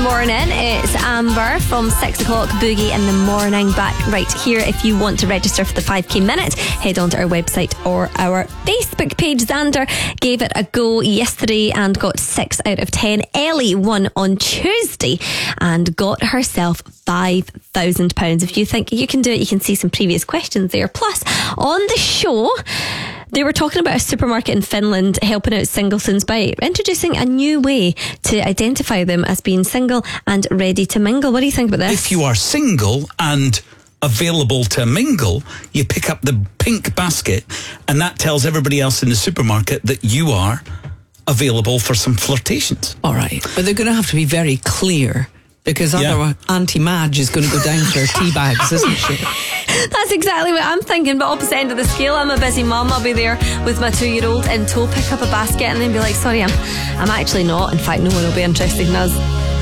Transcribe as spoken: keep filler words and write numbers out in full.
morning. It's Amber from six o'clock Boogie in the morning. Back right here. If you want to register for the five K minute, head on to our website or our Facebook page. Xander gave it a go yesterday and got six out of ten. Ellie won on Tuesday and got herself five thousand pounds. If you think you can do it, you can see some previous questions there. Plus, on the show, they were talking about a supermarket in Finland helping out singletons by introducing a new way to identify them as being single and ready to mingle. What do you think about this? If you are single and available to mingle, you pick up the pink basket and that tells everybody else in the supermarket that you are available for some flirtations. All right, but they're going to have to be very clear, because otherwise yeah. Auntie Madge is going to go down to her tea bags, isn't she? That's exactly what I'm thinking, but opposite end of the scale. I'm a busy mum. I'll be there with my two-year-old in tow, pick up a basket and then be like, sorry, I'm, I'm actually not. In fact, no one will be interested in us.